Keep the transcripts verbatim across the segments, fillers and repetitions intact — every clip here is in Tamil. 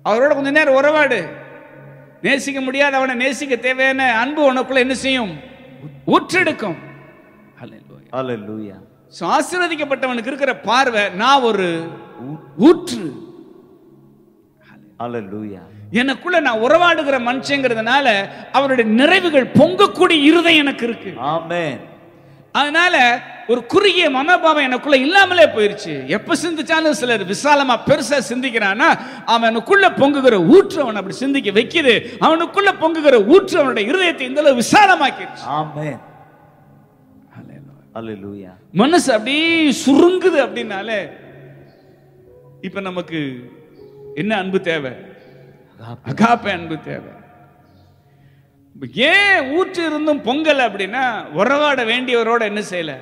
அவரோட கொஞ்ச நேரம் உறவாடு. நேசிக்க முடியாத அவனை நேசிக்க தேவையான அன்பு உனக்குள்ள என்ன செய்யும்? ஊற்றெடுக்கும். ஹல்லேலூயா. சோ ஆசீர்வதிக்கப்பட்டவனுக்கு இருக்கிற பார்வை, நான் ஒரு ஊற்று. ஹல்லேலூயா. எனக்குள்ள நான் உறவாடுகிற மனுஷங்கிறதுனால அவருடைய நிறைவுகள் பொங்கக்கூடிய இருதயம் எனக்கு இருக்கு. ஆமென். அதனால ஒரு குறுகிய மனோபாவம் எனக்குள்ள இல்லாமலே போயிருச்சு. எப்ப சிந்திச்சாலும் சிலர் விசாலமா பெருசா சிந்திக்கிறான்னா அவனுக்குள்ள பொங்குகிற ஊற்று அவன் அப்படி சிந்திக்க வைக்குது. அவனுக்குள்ள பொங்குகிற ஊற்று அவனுடைய இருதயத்தை இந்த அளவு விசாலமாக்கிடுச்சு. ஆமென். ஹல்லேலூயா. மனசு அப்படியே சுருங்குது. அப்படின்னாலே இப்ப நமக்கு என்ன அன்பு தேவை? அகாப்பே அன்பு தேவை. ஏன் ஊற்று இருந்தும் பொங்கல் அப்படின்னா உறவாட வேண்டியவரோட என்ன செய்யல?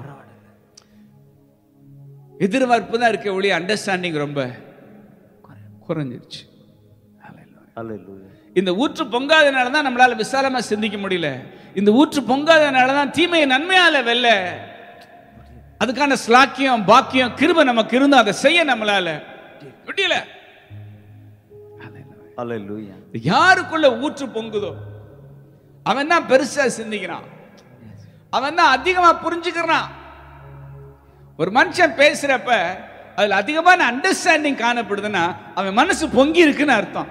எதிர்பார்ப்பு தான் இருக்க ஒழிய அண்டர்ஸ்டாண்டிங் ரொம்ப குறைஞ்சிருச்சு. இந்த ஊற்று பொங்காதனால தான் நம்மளால விசாலமா சிந்திக்க முடியல. இந்த ஊற்று பொங்காதனால தான் தீமையை நன்மையால வெல்ல அதுக்கான ஸ்லாக்கியம் பாக்கியம் கிருபை நமக்கு இருந்தும் அதை செய்ய நம்மளால முடியல. ஹல்லேலூயா. யாருக்குள்ள ஊற்று பொங்குதோ அவன் தான் பெருசா சிந்திக்கிறான். அவன் தான் அதிகமா புரிஞ்சுக்கிறான். ஒரு மனுஷன் பேசுறப்ப அதுல அதிகமான அண்டர்ஸ்டாண்டிங் காணப்படுதுன்னா அவன் மனசு பொங்கி இருக்குன்னு அர்த்தம்.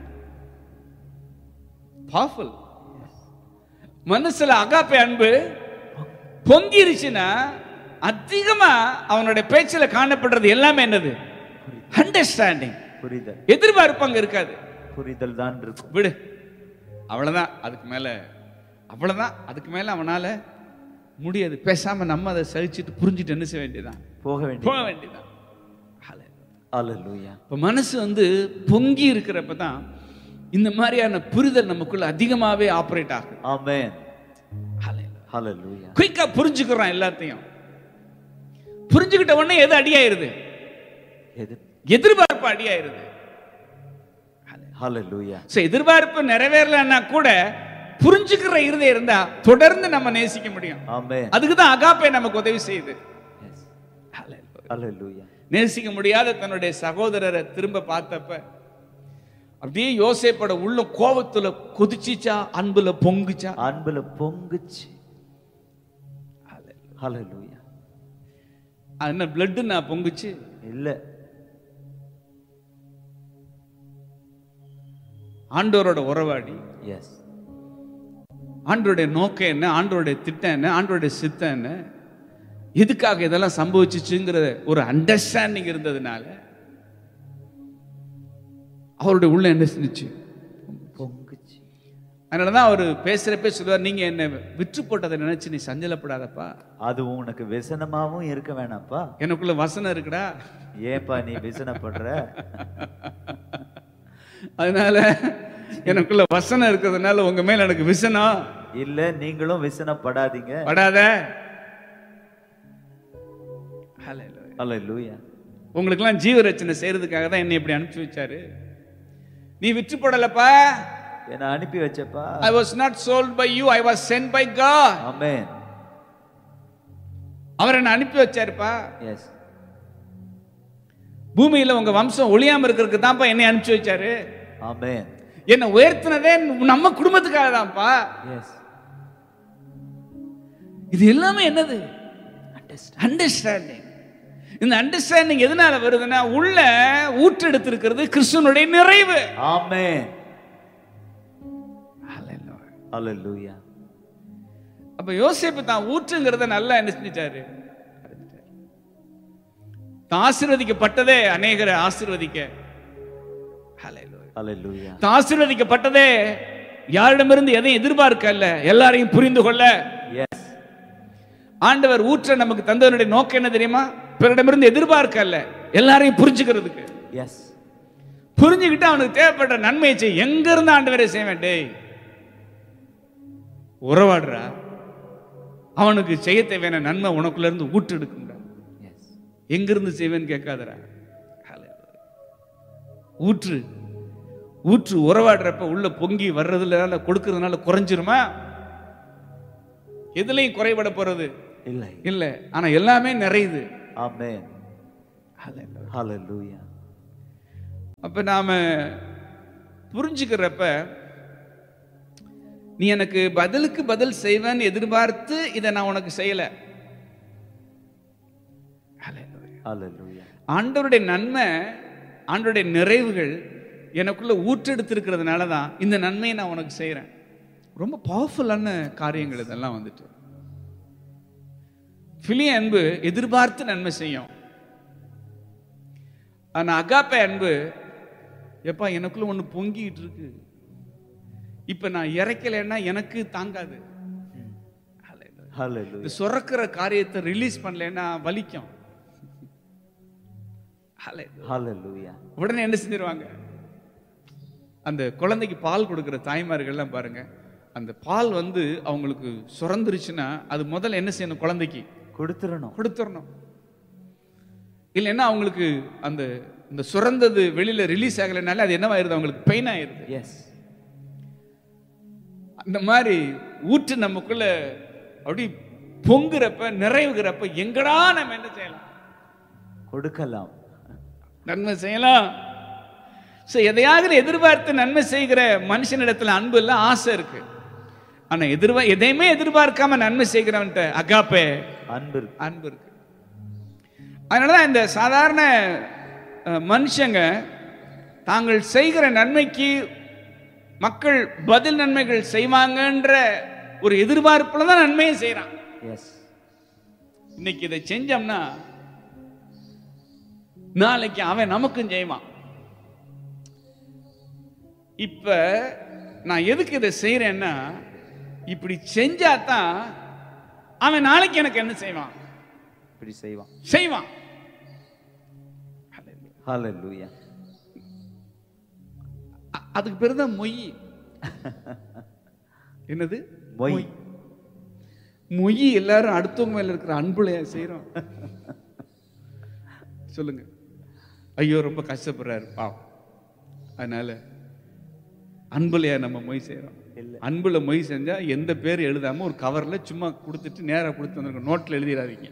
பவர்ஃபுல். மனசுல அகாப்பே அன்பு பொங்கிருச்சுன்னா அதிகமா அவனுடைய பேச்சில காணப்படுறது எல்லாமே என்னது? அண்டர்ஸ்டாண்டிங், புரிதல். எதிர்பார்ப்பாங்க இருக்காது, புரிதல் தான் இருக்கும். விடு, அவ்வளவுதான், அதுக்கு மேல அவ்வளவுதான், அதுக்கு மேல அவனால முடியாது. பேசாம நம்ம அதை சகிச்சுட்டு புரிஞ்சுட்டு என்ன செய்ய வேண்டியதான்? போக வேண்டியது போக வேண்டியதான். ஹல்லேலூயா. இப்ப மனசு வந்து பொங்கி இருக்கிறப்ப தான் இந்த மாதிரியான புரிதல் நமக்குள்ள அதிகமாவே ஆபரேட் ஆகும். ஆமென். ஹல்லேலூயா. குயிக்கா புரிஞ்சுக்கிறான் எல்லாத்தையும். புரிஞ்சுக்கிட்ட உடனே எது அடியாயிருது? எதிர்பார்ப்பு அடியாயிருது. ஹல்லேலூயா. சோ எதிர்பார்ப்பு நிறைவேறலன்னா கூட புரிஞ்சுக்கிற இருதயம் இருந்தா தொடர்ந்து நம்ம நேசிக்க முடியும். ஆமென். அதுக்கு தான் அகாப்பே நமக்கு உதவி செய்யுது. ஹல்லேலூயா. நேசிக்க முடியாத தன்னுடைய சகோதரரை திரும்ப பார்த்தப்ப அப்படியே யோசேப்போட உள்ள கோபத்துல கொதிச்சிச்சா, அன்புல பொங்குச்சா? அன்புல பொங்குச்சு. ஹல்லேலூயா. என்ன பிளட் நான் பொங்குச்சு இல்ல. ஆண்டவரோட உறவாடி, எஸ், ஆண்டவருடைய நோக்கம் என்ன, ஆண்டவருடைய திட்டம் என்ன, ஆண்டவருடைய சித்தம் என்ன, எதுக்காக இதெல்லாம் சம்பவிச்சுச்சுங்கிற ஒரு அண்டர்ஸ்டாண்டிங் இருந்ததுனால அவருடைய உள்ள என்ன செஞ்சுச்சு? பொங்குச்சு. அதனாலதான் அவர் பேசுறப்பே சொல்லுவார், நீங்க என்ன விற்று போட்டதை நினைச்சு நீ சஞ்சலப்படாதப்பா, அது உனக்கு விசனமாவும் இருக்க வேணாப்பா. எனக்குள்ள வசனம் இருக்குடா, ஏப்பா நீ விசனப்படுற? அதனால எனக்குள்ள வசனம் இருக்கிறதுனால உங்க மேல எனக்கு விசனம் இல்ல, நீங்களும் விசனப்படாதீங்க. படாத. ஹல்லேலூயா. உங்களுக்கு எல்லாம் ஜீவ ரட்சணை செய்யறதுக்காக தான் என்னை இப்படி அனுப்பி வச்சாரு. நீ விற்று போடலப்பா, என்ன அனுப்பி வச்சப்பா. I was not sold by you, I was sent by God. ஆமென். அவர் என்ன அனுப்பி வச்சாருப்பா. எஸ். பூமியில உங்க வம்சம் ஒளியாம இருக்கிறதுக்கு தான்ப்பா என்னை அனுப்பி வச்சாரு. ஆமென். என்ன உயர்த்தினதே நம்ம குடும்பத்துக்காக தான்ப்பா. எஸ். இது எல்லாமே என்னது? அண்டர்ஸ்டாண்டிங். இந்த அண்டர்ஸ்டாண்டிங் எதனால வருதுன்னா உள்ள ஊற்றெடுத்து இருக்கிறது கிறிஸ்துவனுடைய நிறைவு. ஆமென். ஹல்லேலூயா. அப்ப யோசேப்பு தான் ஊற்றுங்கிறத நல்லா என்ன செஞ்சிட்டாரு? ஆசீர்வதிக்கப்பட்டதே அநேகரை ஆசீர்வதிக்க. ஹல்லேலூயா. ஆசீர்வதிக்கப்பட்டதே யாரிடமிருந்து எதையும் எதிர்பார்க்க அல்ல, எல்லாரையும் புரிந்து கொள்ள. எஸ். ஆண்டவர் ஊற்ற நமக்கு தந்தவனுடைய நோக்கம் என்ன தெரியுமா? பிறரிடமிருந்து எதிர்பார்க்க அல்ல, எல்லாரையும் புரிஞ்சுக்கிறதுக்கு. எஸ். புரிஞ்சுக்கிட்டு அவனுக்கு தேவைப்பட்ட நன்மையை செய்ய. எங்க இருந்து ஆண்டவரை செய்ய வேண்டே? உறவாடுறா, அவனுக்கு செய்ய தேவையான நன்மை உனக்குள்ள இருந்து ஊற்று எடுக்குங்க. எங்கிருந்து செய்வேன்னு கேட்காதரா. ஊற்று ஊற்று உறவாடுறப்ப உள்ள பொங்கி வர்றதுல கொடுக்கறதுனால குறைஞ்சிருமா? எதுலையும் குறைபட போறது இல்லை. இல்ல, ஆனா எல்லாமே நிறையுது. ஆமென். ஹல்லேலூயா. அப்ப நாம புரிஞ்சுக்கிறப்ப நீ எனக்கு பதிலுக்கு பதில் செய்வேன்னு எதிர்பார்த்து இதை நான் உனக்கு செய்யல. ஆண்டவருடைய நன்மை, ஆண்டவருடைய நிறைவுகள் எனக்குள்ள ஊற்றெடுத்திருக்கிறதுனால தான் இந்த நன்மையை நான் உனக்கு செய்யறேன். ரொம்ப பவர்ஃபுல்லான காரியங்கள் இதெல்லாம் வந்துட்டு. பிலிய அன்பு எதிர்பார்த்து நன்மை செய்யும். ஆனா அகாப்பே அன்பு, எப்பா எனக்குள்ள ஒண்ணு பொங்கிட்டு இருக்கு, இப்ப நான் இறைக்கலைன்னா எனக்கு தாங்காது. சுரக்கிற காரியத்தை ரிலீஸ் பண்ணலன்னா வலிக்கும். உடனே என்ன செஞ்சிருவாங்க, அந்த குழந்தைக்கு பால் கொடுக்கிற தாய்மார்கள்லாம் பாருங்க, அந்த பால் வந்து அவங்களுக்கு சுரந்துருச்சுன்னா அது முதல்ல என்ன செய்யணும், குழந்தைக்கு கொடுத்துடணும் கொடுத்துடணும் இல்லைன்னா அவங்களுக்கு அந்த இந்த சுரந்தது வெளியில ரிலீஸ் ஆகலைனால அது என்னவாயிருது, அவங்களுக்கு பெயின் ஆயிருது. எஸ், அந்த மாதிரி ஊற்று நமக்குள்ள அப்படி பொங்குறப்ப நிறைவுகிறப்ப எங்கடா நம்ம என்ன செய்யலாம், கொடுக்கலாம், நன்மை செய்யலாம். எதையாவது எதிர்பார்த்து நன்மை செய்கிற மனுஷனிடத்துல அன்பு இல்ல, ஆசை இருக்கு. ஆனா எதிர்பார் எதையுமே எதிர்பார்க்காம நன்மை செய்கிறவன்ட்ட அகாப்பே அன்பு அன்பு இருக்கு. அதனாலதான் இந்த சாதாரண மனுஷங்க தாங்கள் செய்கிற நன்மைக்கு மக்கள் பதில் நன்மைகள் செய்வாங்கன்ற ஒரு எதிர்பார்ப்புல தான் நன்மையை செய்யறான். இன்னைக்கு இதை செஞ்சோம்னா நாளைக்கு அவன் நமக்கும் செய்வான். இப்ப நான் எதுக்கு இதை செய்யறேன்னா, இப்படி செஞ்சாதான் அவன் நாளைக்கு எனக்கு என்ன செய்வான், இப்படி செய்வான் செய்வான் ஹல்லேலூயா. அதுக்கு பேரு தான் மொய். என்னது மொய்? மொய் எல்லாரும் அடுத்தவங்க மேல இருக்கிற அன்புல செய்யறோம். சொல்லுங்க, ஐயோ ரொம்ப கஷ்டப்படுறாரு பாவம், அதனால அன்புலையா நம்ம மொய் செய்யறோம். அன்புல மொய் செஞ்சா எந்த பேர் எழுதாம ஒரு கவர்ல சும்மா கொடுத்துட்டு நேரா கொடுத்து வந்துருங்க, நோட்ல எழுதிடாதீங்க.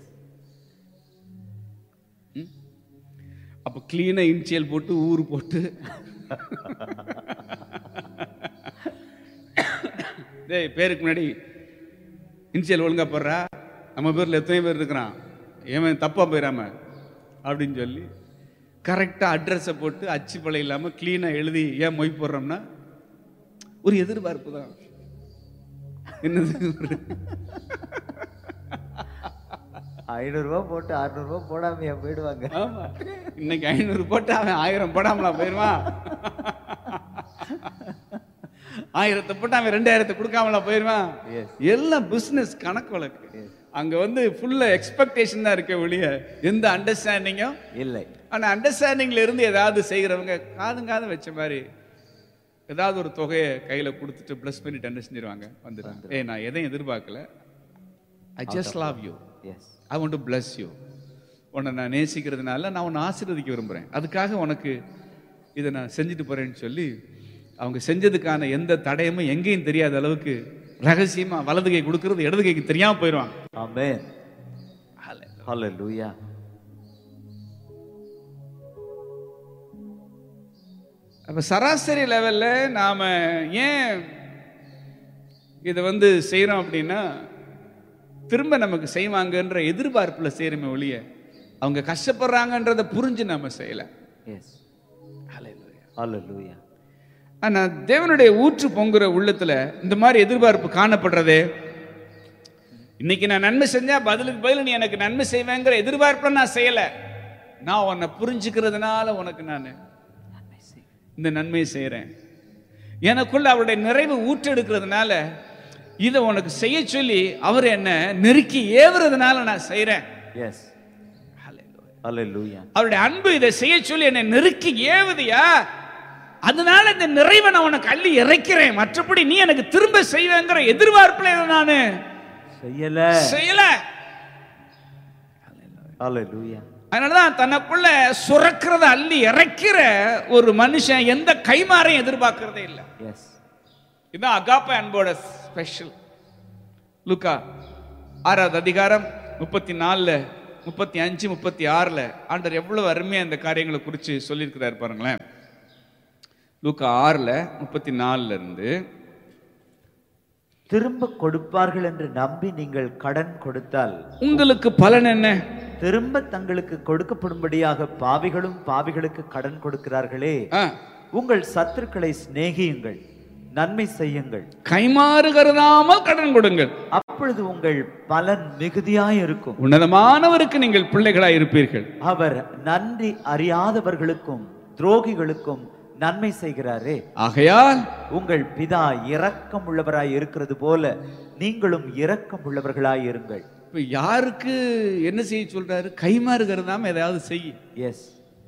அப்ப கிளீனா இன்சியல் போட்டு ஊரு போட்டு டேய் பேருக்கு முன்னாடி இன்சியல் ஒழுங்கா போடுறா, நம்ம பேர்ல எத்தனை பேர் இருக்கிறான், ஏன் தப்பா போயிடாம அப்படின்னு சொல்லி கரெக்டா அட்ரஸை போட்டு அச்சு பழம் இல்லாம கிளீனா எழுதி ஏன் மொய் போடுறோம்னா ஒரு எதிர்பார்ப்பு தான். என்னது, ஐநூறு ரூபாய் போட்டு அறுநூறு ரூபாய் போடாம போயிடுவாங்க. இன்னைக்கு ஐநூறு போட்டு அவன் ஆயிரம் போடாமலா போயிருவான், ஆயிரத்தை போட்டு அவன் ரெண்டாயிரத்தை கொடுக்காமலா போயிருவான். எல்லாம் பிசினஸ் கணக்கு வழக்கு. அங்க வந்து ஃபுல்லா எக்ஸ்பெக்டேஷன் தான் இருக்க ஒழிய எந்த அண்டர்ஸ்டாண்டிங்கும் இல்லை. ஆனா அண்டர்ஸ்டாண்டிங்ல இருந்து ஏதாவது செய்கிறவங்க காதுங்காத வச்ச மாதிரி ஏதாவது ஒரு தொகையை கையில கொடுத்துட்டு பிளஸ் பண்ணிட்டு என்ன செஞ்சிருவாங்க, வந்துடுறாங்க. ஏ நான் எதையும் எதிர்பார்க்கல, I just love you, I want to bless you, உன்னை நான் நேசிக்கிறதுனால நான் உன்னை ஆசீர்வதிக்க விரும்புறேன், அதுக்காக உனக்கு இதை நான் செஞ்சுட்டு போறேன்னு சொல்லி அவங்க செஞ்சதுக்கான எந்த தடயமும் எங்கேயும் தெரியாத அளவுக்கு ரகசியமா வலது கை கொடுக்கிறது இடது கைக்கு தெரியாம போயிடுவாங்க. ஆமென், ஹல்லேலூயா. அப்ப சராசரி லெவல்ல நாம ஏன் இதை வந்து செய்யறோம் அப்படின்னா, திரும்ப நமக்கு செய்வாங்கன்ற எதிர்பார்ப்புல செய்யறமே ஒழிய அவங்க கஷ்டப்படுறாங்கன்றத புரிஞ்சு நாம செய்யல. ஹல்லேலூயா. ஆனா தேவனுடைய ஊற்று பொங்குற உள்ளத்துல இந்த மாதிரி எதிர்பார்ப்பு காணப்படுறதே, இன்னைக்கு நான் நன்மை செஞ்சா பதிலுக்கு பதில் நீ எனக்கு நன்மை செய்வேங்கிற எதிர்பார்ப்புல நான் செய்யல, நான் உன்னை புரிஞ்சுக்கிறதுனால உனக்கு நான் இந்த நன்மையை செய்யறேன். எனக்குள்ள அவருடைய நிறைவு ஊற்றெடுக்கிறதுனால இதை உனக்கு செய்ய சொல்லி அவர் என்ன நெருக்கி ஏவுறதுனால நான் செய்யறேன். எஸ், ஹல்லேலூயா. அவருடைய அன்பு இதை செய்ய சொல்லி என்னை நெருக்கி ஏவுதியா, அதனால இந்த நிறைவை நான் உனக்கு அள்ளி இறைக்கிறேன், மற்றபடி நீ எனக்கு திரும்ப செய்வேங்கிற எதிர்பார்ப்புல நானு செய்யல செய்யல ஹல்லேலூயா. அதனாலதான் தனக்குள்ள சுரக்கிறத அள்ளி இறைக்கிற ஒரு மனுஷன் எந்த கைமாறையும் எதிர்பார்க்கிறதே இல்லை. எஸ், இதுதான் அகாப்பே அன்போட ஸ்பெஷல். லூக்கா ஆறாவது அதிகாரம் முப்பத்தி நாலுல முப்பத்தி அஞ்சு முப்பத்தி ஆறுல ஆண்டவர் எவ்வளவு அருமையா இந்த காரியங்களை குறித்து சொல்லியிருக்கிறார் பாருங்களேன். லூக்கா ஆறுல முப்பத்தி நாலுல இருந்து, திரும்ப கொடுப்பார்கள் என்று நம்பி நீங்கள் கடன் கொடுத்தால் உங்களுக்கு பலன் என்ன? திரும்ப தங்களுக்கு கொடுக்கப்படும்படியாக பாவிகளும் பாவிகளுக்கு கடன் கொடுக்கிறார்களே. ஆ, உங்கள் சத்துருக்களை சிநேகியுங்கள், நன்மை செய்யுங்கள், கைமாறு கருதாமல் கடன் கொடுங்கள், அப்பொழுது உங்கள் பலன் மிகுதியாய் இருக்கும். உன்னதமானவருக்கு நீங்கள் பிள்ளைகளாய் இருப்பீர்கள். அவர் நன்றி அறியாதவர்களுக்கும் துரோகிகளுக்கும் நன்மை செய்கிறாரே. ஆகையால் உங்கள் பிதா இரக்கம் உள்ளவராய் இருக்கிறது போல நீங்களும் இரக்கம் உள்ளவர்களாய் இருங்கள். இப்ப யாருக்கு என்ன செய்ய சொல்றாரு? கைமாறு கருதாம ஏதாவது செய்ய. எஸ்.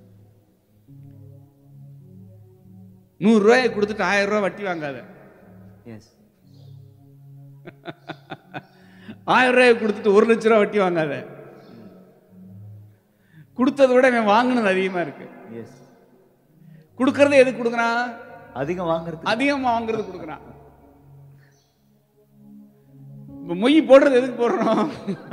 நூறு ரூபாயை கொடுத்துட்டு ஆயிரம் ரூபாய் வட்டி வாங்காத. எஸ். ஆயிரம் ரூபாயை கொடுத்துட்டு ஒரு லட்சம் ரூபாய் வட்டி வாங்காத. கொடுத்ததை விட இவன் வாங்கினது அதிகமா இருக்கு. எஸ். கொடுக்கறத எதுக்கு கொடுக்குறான்? அதிகம் வாங்குறது. அதிகமா வாங்குறது கொடுக்குறான். இப்ப மொய் போடுறது எதுக்கு போடுறோம்?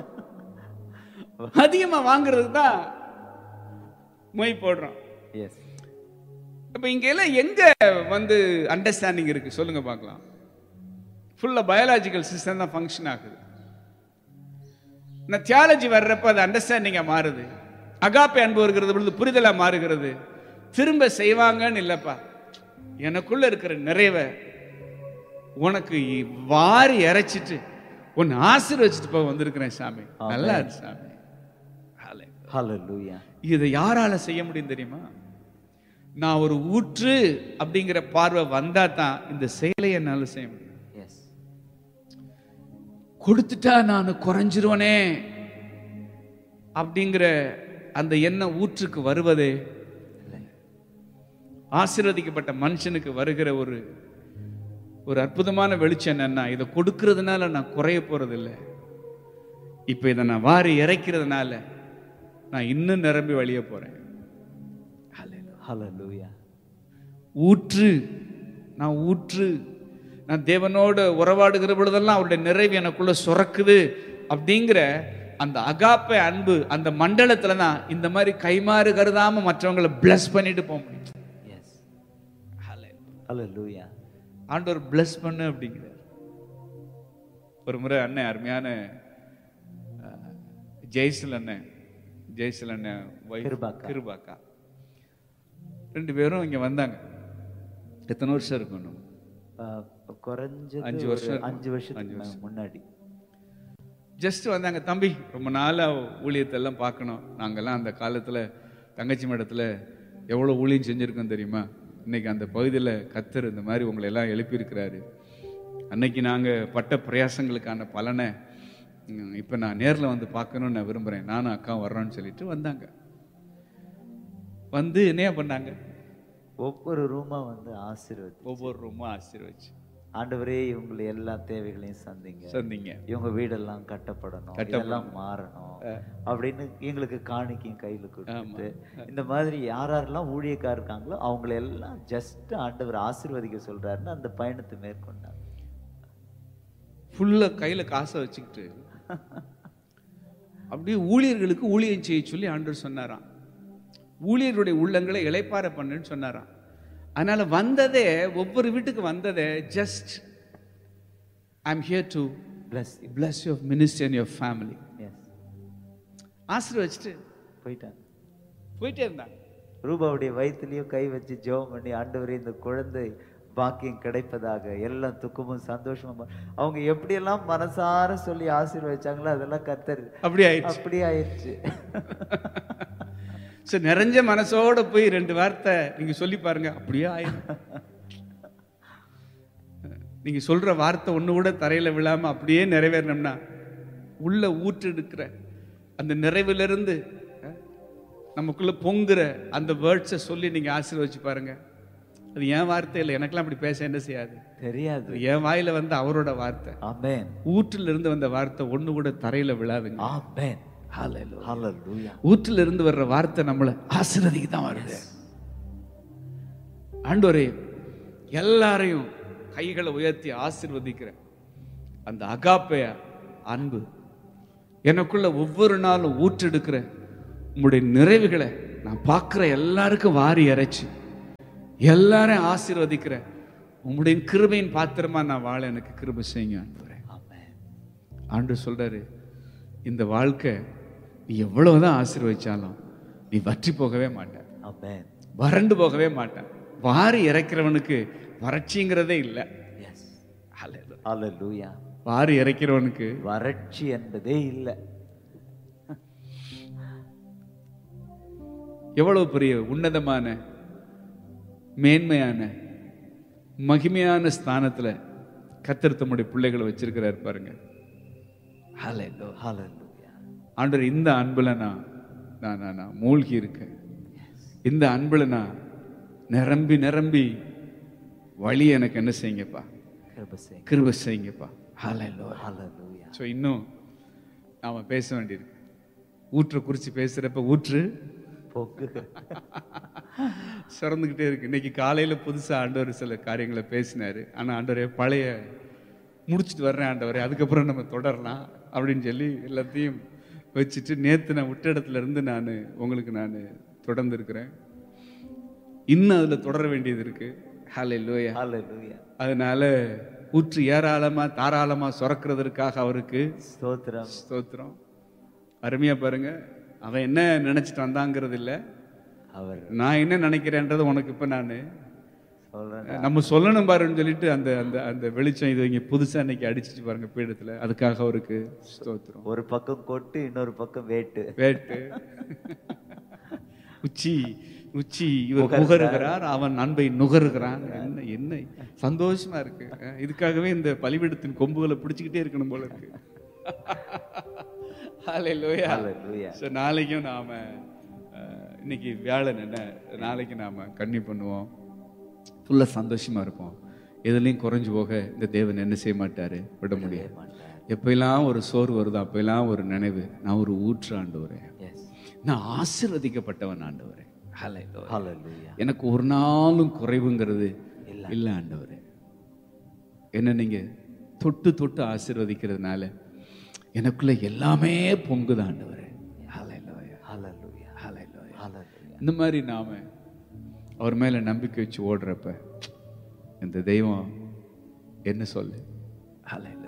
அதிகமா வாங்குறது தான் மொய் போடுறோம். எஸ். இப்ப இங்க எல்லாம் எங்க வந்து அண்டர்ஸ்டாண்டிங் இருக்கு சொல்லுங்க பார்க்கலாம். ஃபுல்லா பயாலஜிக்கல் சிஸ்டம் தான் ஃபங்க்ஷன் ஆகுது. நான் தியாலஜி வர்றப்ப அது அண்டர்ஸ்டாண்டிங்கா மாறுது. அகாப்பே அன்பு வருகிறது பொழுது புரிதலா மாறுகிறது. திரும்ப செய்வாங்கன்னு இல்லப்பா, எனக்குள்ள இருக்கிற நிறைவை உனக்கு வாரி இறைச்சிட்டு உன்னை ஆசீர்வச்சிட்டு போக வந்திருக்கிறேன் சாமி. நல்லா இருக்கு சாமி. ஹல்லேலூயா. இதை யாரால செய்ய முடியும் தெரியுமா? நான் ஒரு ஊற்று அப்படிங்கிற பார்வை வந்தா தான் இந்த செயலை என்னால செய்ய முடியும். எஸ். கொடுத்துட்டா நான் குறைஞ்சிருவனே அப்படிங்கிற அந்த எண்ணம் ஊற்றுக்கு வருவதே ஆசீர்வதிக்கப்பட்ட மனுஷனுக்கு வருகிற ஒரு ஒரு அற்புதமான வெளிச்சம் என்னன்னா, இதை கொடுக்கறதுனால நான் குறைய போறது இல்லை. இப்ப இதை நான் வாரி இறைக்கிறதுனால நான் இன்னும் நிரம்பி வழிய போறேன். ஹல்லேலூயா. ஊற்று, நான் ஊற்று, நான் தேவனோடு உறவாடுகிற பொழுதெல்லாம் அவருடைய நிறைவு எனக்குள்ள சுரக்குது அப்படிங்கிற அந்த அகாப்பே அன்பு அந்த மண்டலத்துல தான் இந்த மாதிரி கைமாறு கருதாம மற்றவங்களை பிளஸ் பண்ணிட்டு போக முடியும். ஹல்லேலூயா. ஆண்டவர் பிளஸ் பண்ணு அப்படிங்கிறார். ஒரு முறை அண்ணன் அருமையான ஜெய்சல் அண்ணன் ஜெய்சல் அண்ணன் கிருபாக்கா ரெண்டு பேரும் இங்க வந்தாங்க. எத்தனை வருஷம் இருக்கும்? குறைஞ்சது அஞ்சு வருஷம் அஞ்சு வருஷம் முன்னாடி ஜஸ்ட் வந்தாங்க. தம்பி, ரொம்ப நாளா ஊழியத்தெல்லாம் பார்க்கணும். நாங்கெல்லாம் அந்த காலத்துல தங்கச்சி மடத்துல எவ்வளவு ஊழியம் செஞ்சிருக்கோம் தெரியுமா? இன்னைக்கு அந்த பகுதியில் கத்தர் இந்த மாதிரி உங்களை எல்லாம் எழுப்பியிருக்கிறாரு. அன்னைக்கு நாங்கள் பட்ட பிரயாசங்களுக்கான பலனை இப்போ நான் நேரில் வந்து பார்க்கணும்னு நான் விரும்புகிறேன். நானும் அக்கா வர்றோன்னு சொல்லிட்டு வந்தாங்க. வந்து என்ன பண்ணாங்க? ஒவ்வொரு ரூமா வந்து ஆசீர்வதி ஒவ்வொரு ரூமா ஆசீர்வச்சு, ஆண்டவரே இவங்களை எல்லா தேவைகளையும் சந்திங்க சந்திங்க, இவங்க வீடெல்லாம் கட்டப்படணும், இதெல்லாம் மாறணும் அப்படின்னு எங்களுக்கு காணிக்கையும் கையில் கொடுத்து, இந்த மாதிரி யார் யாரெல்லாம் ஊழியக்காரர் இருக்காங்களோ அவங்கள எல்லாம் ஜஸ்ட் ஆண்டவர் ஆசீர்வதிக்க சொல்றாருன்னு அந்த பயணத்தை மேற்கொண்டாங்க. ஃபுல்லா கையில காசை வச்சுக்கிட்டு அப்படியே ஊழியர்களுக்கு ஊழியம் செய்ய சொல்லி ஆண்டவர் சொன்னாராம். ஊழியர்களுடைய உள்ளங்களை இளைப்பாற பண்ணுன்னு சொன்னாராம். அதனால வந்ததே, ஒவ்வொரு வீட்டுக்கு வந்ததே just I'm here to bless you bless your ministry and your family. yes ஆசீர்வதிச்சிட்டு போயிட்டாங்க. போயிட்டே இருந்தாங்க. ரூபாவுடைய வயிற்றுலயும் கை வச்சு ஜெபம் பண்ணி, ஆண்டவரே இந்த குழந்தை பாக்கியம் கிடைப்பதாக, எல்லா துக்கமும் சந்தோஷமும் அவங்க எப்படியெல்லாம் மனசார சொல்லி ஆசீர்வதிச்சாங்களோ அதெல்லாம் கர்த்தர் அப்படி ஆயிடுச்சு. அப்படி ஆயிடுச்சு. சோ நிறைஞ்ச மனசோட போய் ரெண்டு வார்த்தை நீங்க சொல்லி பாருங்க, அப்படியே ஆயிடும். நீங்க சொல்ற வார்த்தை ஒண்ணு கூட தரையில விழாம அப்படியே நிறைவேறணும்னா உள்ள ஊற்று எடுக்கிற அந்த நிறைவிலிருந்து நமக்குள்ள பொங்குற அந்த வேர்ட்ஸை சொல்லி நீங்க ஆசீர்வதிச்சு பாருங்க. அது என் வார்த்தை இல்லை, எனக்கெல்லாம் அப்படி பேச என்ன செய்யாது தெரியாது. என் வாயில வந்து அவரோட வார்த்தை. ஆமென். ஊற்றில் இருந்து வந்த வார்த்தை ஒண்ணு கூட தரையில விழாதுங்க. ஆமென். ஹல்லேலூயா. ஹல்லேலூயா. ஊற்றில் இருந்து வர்ற வார்த்தை நம்மளை ஆசீர்வதிக்கு தான் வருது. ஆண்டவரே எல்லாரையும் கைகளை உயர்த்தி ஆசீர்வதிக்கிற அந்த அகாப்பே அன்பு எனக்குள்ள ஒவ்வொரு நாளும் ஊற்றெடுக்கிற உங்களுடைய நிறைவுகளை நான் பார்க்கிற எல்லாருக்கும் வாரி இறைச்சி எல்லாரும் ஆசீர்வதிக்கிற உங்களுடைய கிருபையின் பாத்திரமா நான் வாழ எனக்கு கிருபை செய்யுங்க ஆண்டவரே. ஆண்டவர் சொல்றாரு, இந்த வாழ்க்கை நீ எவ்வளவுதான் ஆசீர்வதிச்சாலும் நீ வற்றி போகவே மாட்ட, வறண்டு போகவே மாட்டான். வாரி இறைக்கிறவனுக்கு வறட்சிங்கிறதே இல்லை. வாரி இறைக்கிறவனுக்கு வறட்சி என்பதே இல்லை. எவ்வளவு பெரிய உன்னதமான மேன்மையான மகிமையான ஸ்தானத்துல கர்த்தர் தம்முடைய பிள்ளைகளை வச்சிருக்கிறார் பாருங்க. ஆண்டவர், இந்த அன்புல நான் நான் நான் மூழ்கி இருக்கேன். இந்த அன்புல நான் நிரம்பி நிரம்பி வழி எனக்கு என்ன செய்யுங்கப்பா, கிருபை செய்யுங்கப்பா. ஸோ இன்னும் நாம பேச வேண்டியிருக்கு. ஊற்றை குறித்து பேசுறப்ப ஊற்று சிறந்துகிட்டே இருக்கு. இன்னைக்கு காலையில புதுசா ஆண்டவர் சில காரியங்களை பேசினாரு. ஆனா ஆண்டவரே, பழைய முடிச்சுட்டு வர்றேன் ஆண்டவரே, அதுக்கப்புறம் நம்ம தொடரலாம் அப்படின்னு சொல்லி எல்லாத்தையும் வச்சுட்டு நேத்து நான் விட்ட இடத்துல இருந்து நான் உங்களுக்கு நான் தொடர்ந்து இருக்கிறேன். இன்னும் அதுல தொடர வேண்டியது இருக்கு. ஹல்லேலூயா, ஹல்லேலூயா. அதனால ஊற்று ஏராளமா தாராளமா சுரக்கிறதுக்காக அவருக்கு ஸ்தோத்திரம், ஸ்தோத்திரம். அருமையா பாருங்க, அவன் என்ன நினைச்சிட்டு வந்தாங்கிறது இல்ல, அவர் நான் என்ன நினைக்கிறேன்றது உனக்கு இப்ப நானு நம்ம சொல்லணும் பாருன்னு சொல்லிட்டு அந்த அந்த அந்த வெளிச்சம் இது இங்க புதுசா இன்னைக்கு அடிச்சிட்டு பாருங்க பீடத்துல. அதுக்காக அவருக்கு ஸ்தோத்திரம். ஒரு பக்கம் கொட்டு, இன்னொரு பக்கம் வேட்டு வேட்டு உச்சி உச்சி இவர் நுகருகிறார், அவன் அன்பை நுகருகிறான். என்ன என்ன சந்தோஷமா இருக்கு. இதுக்காகவே இந்த பலிபீடத்தின் கொம்புகளை பிடிச்சுக்கிட்டே இருக்கணும் போல இருக்கு. ஹல்லேலூயா, ஹல்லேலூயா. சோ நாளைக்கும் நாம இன்னைக்கு வியாழன் என்ன, நாளைக்கு நாம கன்னி பண்ணுவோம், ஃபுல்லா சந்தோஷமா இருப்போம். எதுலையும் குறைஞ்சு போக இந்த தேவன் என்ன செய்ய மாட்டாரு, விட முடியாது. எப்பெல்லாம் ஒரு சோறு வருதோ அப்பெல்லாம் ஒரு நினைவு, நான் ஒரு ஊற்று ஆண்டவரே, நான் ஆசீர்வதிக்கப்பட்டவன் ஆண்டவரே. ஹல்லேலூயா. எனக்கு ஒரு நாளும் குறைவுங்கிறது இல்லை ஆண்டவரே. என்ன நீங்க தொட்டு தொட்டு ஆசீர்வதிக்கிறதுனால எனக்குள்ள எல்லாமே பொங்குது ஆண்டவரே. ஹல்லேலூயா, ஹல்லேலூயா, ஹல்லேலூயா, ஹல்லேலூயா. இந்த மாதிரி நாம அவர் மேல நம்பிக்கை வச்சு ஓடுறப்ப இந்த தெய்வம் என்ன சொல்லு, ஹல்லேலூயா.